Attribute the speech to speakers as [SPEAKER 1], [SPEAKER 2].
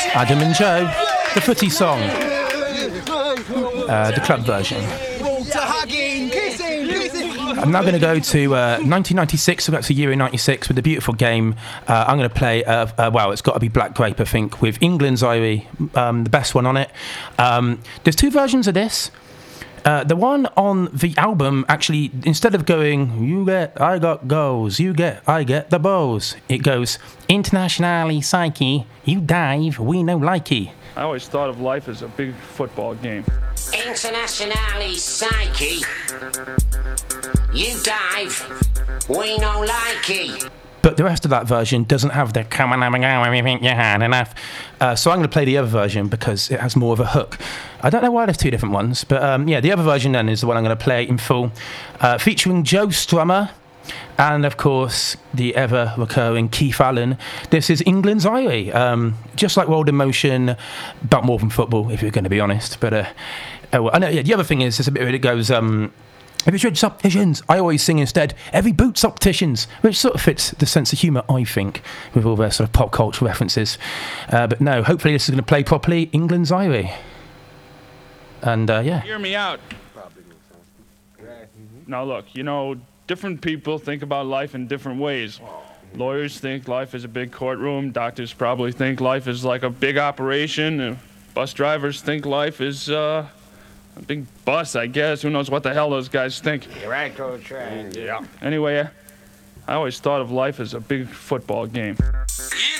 [SPEAKER 1] Adam and Joe, the footy song, the club version. I'm now going to go to 1996, so that's the year in 96 with the beautiful game. I'm going to play, it's got to be Black Grape, I think, with England's Irie, the best one on it. There's two versions of this. The one on the album, actually, instead of going, you get, I got goals, you get, I get the bows, it goes, internationally psyche, you dive, we no likey.
[SPEAKER 2] I always thought of life as a big football game.
[SPEAKER 3] Internationally psyche, you dive, we no likey.
[SPEAKER 1] But the rest of that version doesn't have the come on, everything you had enough. So I'm going to play the other version because it has more of a hook. I don't know why there's two different ones, but the other version then is the one I'm going to play in full, featuring Joe Strummer and, of course, the ever-recurring Keith Allen. This is England's Irie, just like World in Motion, but more than football, if you're going to be honest. But the other thing is, there's a bit where it goes... If it's rich opticians, I always sing instead, every boot's opticians, which sort of fits the sense of humour, I think, with all their sort of pop culture references. But no, hopefully this is going to play properly, England's Irie. And,
[SPEAKER 2] Hear me out. Now look, different people think about life in different ways. Lawyers think life is a big courtroom. Doctors probably think life is like a big operation. Bus drivers think life is, a big bus, I guess. Who knows what the hell those guys think?
[SPEAKER 4] You're right, Coach.
[SPEAKER 2] Yeah. Anyway, I always thought of life as a big football game.